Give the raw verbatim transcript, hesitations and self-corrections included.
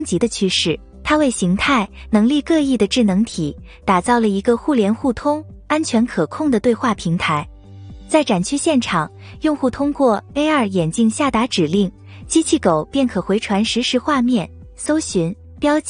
级的趋势，它为形态、能力各异的智能体打造了一个互联互通、安全可控的对话平台。在展区现场，用户通过 A R 眼镜下达指令，机器狗便可回传实时画面、搜寻、标记